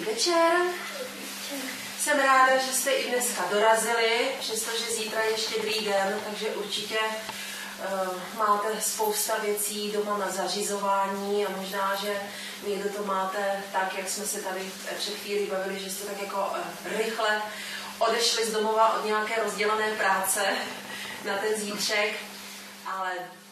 večer. Jsem ráda, že jste i dneska dorazili, přestože zítra je štědrý den, takže určitě máte spousta věcí doma na zařizování a možná, že někdo to máte tak, jak jsme se tady před chvílí bavili, že jste tak jako rychle odešli z domova od nějaké rozdělané práce na ten zítřek, ale